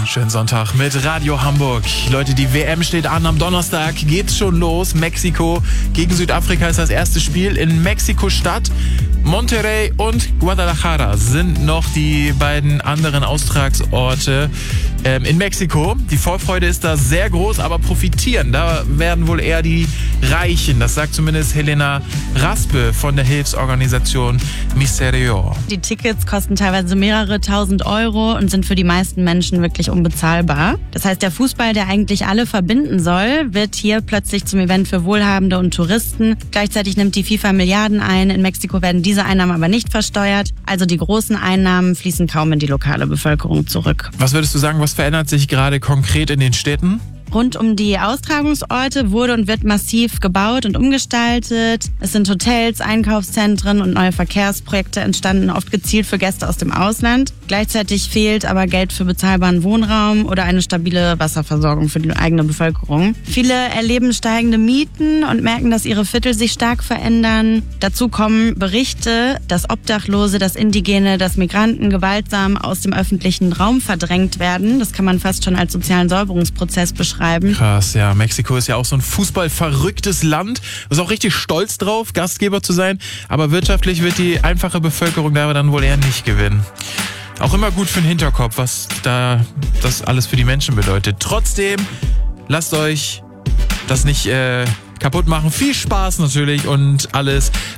Schönen Sonntag mit Radio Hamburg. Leute, die WM steht an. Am Donnerstag geht's schon los. Mexiko gegen Südafrika ist das erste Spiel in Mexiko-Stadt. Monterrey und Guadalajara sind noch die beiden anderen Austragsorte in Mexiko. Die Vorfreude ist da sehr groß, aber profitieren, da werden wohl eher die Reichen. Das sagt zumindest Helena Raspe von der Hilfsorganisation Miserio. Die Tickets kosten teilweise mehrere tausend Euro und sind für die meisten Menschen wirklich unbezahlbar. Das heißt, der Fußball, der eigentlich alle verbinden soll, wird hier plötzlich zum Event für Wohlhabende und Touristen. Gleichzeitig nimmt die FIFA Milliarden ein. In Mexiko werden diese Einnahmen aber nicht versteuert. Also die großen Einnahmen fließen kaum in die lokale Bevölkerung zurück. Was würdest du sagen, was verändert sich gerade konkret in den Städten? Rund um die Austragungsorte wurde und wird massiv gebaut und umgestaltet. Es sind Hotels, Einkaufszentren und neue Verkehrsprojekte entstanden, oft gezielt für Gäste aus dem Ausland. Gleichzeitig fehlt aber Geld für bezahlbaren Wohnraum oder eine stabile Wasserversorgung für die eigene Bevölkerung. Viele erleben steigende Mieten und merken, dass ihre Viertel sich stark verändern. Dazu kommen Berichte, dass Obdachlose, dass Indigene, dass Migranten gewaltsam aus dem öffentlichen Raum verdrängt werden. Das kann man fast schon als sozialen Säuberungsprozess beschreiben. Krass, ja. Mexiko ist ja auch so ein fußballverrücktes Land. Ist auch richtig stolz drauf, Gastgeber zu sein. Aber wirtschaftlich wird die einfache Bevölkerung da dann wohl eher nicht gewinnen. Auch immer gut für den Hinterkopf, was da das alles für die Menschen bedeutet. Trotzdem, lasst euch das nicht kaputt machen. Viel Spaß natürlich und alles,